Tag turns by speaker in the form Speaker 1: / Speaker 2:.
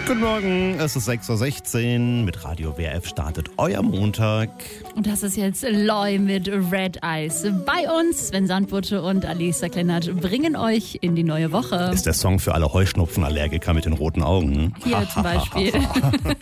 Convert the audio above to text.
Speaker 1: Guten Morgen, es ist 6.16 Uhr. Mit Radio WRF startet euer Montag.
Speaker 2: Und das ist jetzt Loy mit Red Eyes. Bei uns, Sven Sandbutte und Alisa Kleinert bringen euch in die neue Woche.
Speaker 1: Ist der Song für alle Heuschnupfenallergiker mit den roten Augen.
Speaker 2: Hier zum Beispiel.